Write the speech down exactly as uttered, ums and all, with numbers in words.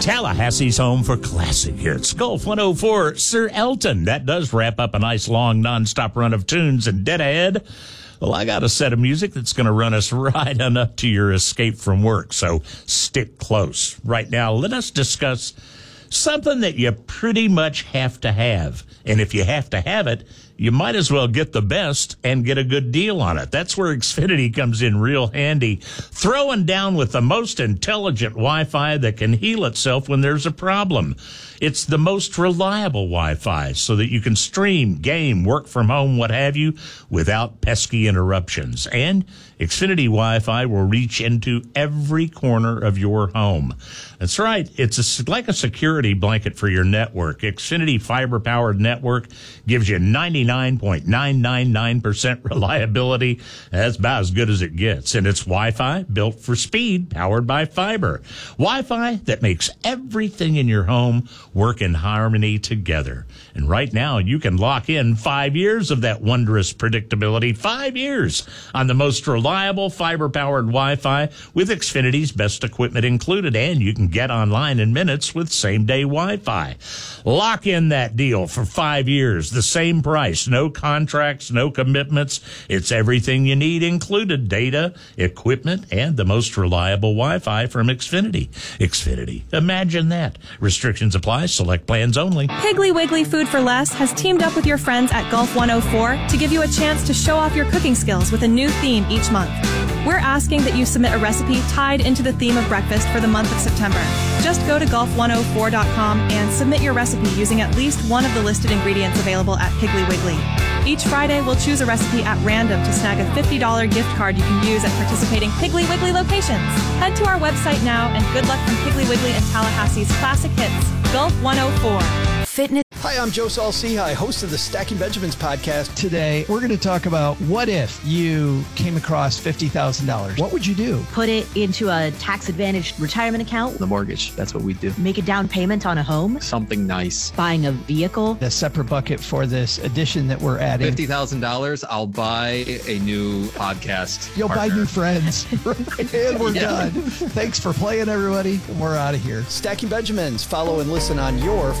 Tallahassee's home for classic hits. Gulf one oh four, Sir Elton. That does wrap up a nice long nonstop run of tunes. And dead ahead, well, I got a set of music that's going to run us right on up to your escape from work. So stick close. Right now, let us discuss something that you pretty much have to have. And if you have to have it, you might as well get the best and get a good deal on it. That's where Xfinity comes in real handy, throwing down with the most intelligent Wi-Fi that can heal itself when there's a problem. It's the most reliable Wi-Fi so that you can stream, game, work from home, what have you, without pesky interruptions. And Xfinity Wi-Fi will reach into every corner of your home. That's right. It's a, like a security blanket for your network. Xfinity fiber-powered network gives you ninety-nine point nine nine nine percent reliability. That's about as good as it gets. And it's Wi-Fi built for speed, powered by fiber. Wi-Fi that makes everything in your home work in harmony together. And right now, you can lock in five years of that wondrous predictability, five years on the most reliable fiber-powered Wi-Fi with Xfinity's best equipment included. And you can get online in minutes with same-day Wi-Fi. Lock in that deal for five years, the same price, no contracts, no commitments. It's everything you need included, data, equipment, and the most reliable Wi-Fi from Xfinity. Xfinity, imagine that. Restrictions apply, select plans only. Piggly Wiggly Food for Less has teamed up with your friends at Gulf one oh four to give you a chance to show off your cooking skills with a new theme each month. We're asking that you submit a recipe tied into the theme of breakfast for the month of September. Just go to golf one oh four dot com and submit your recipe using at least one of the listed ingredients available at Piggly Wiggly. Each Friday, we'll choose a recipe at random to snag a fifty dollars gift card you can use at participating Piggly Wiggly locations. Head to our website now, and good luck from Piggly Wiggly and Tallahassee's classic hits, Gulf one oh four. Fitness. Hi, I'm Joe Saul-Sehy, host of the Stacking Benjamins podcast. Today, we're going to talk about what if you came across fifty thousand dollars. What would you do? Put it into a tax-advantaged retirement account. The mortgage, that's what we do. Make a down payment on a home. Something nice. Buying a vehicle. A separate bucket for this edition that we're adding. fifty thousand dollars, I'll buy a new podcast You'll partner. buy new friends. And we're Yeah. done. Thanks for playing, everybody. And we're out of here. Stacking Benjamins. Follow and listen on your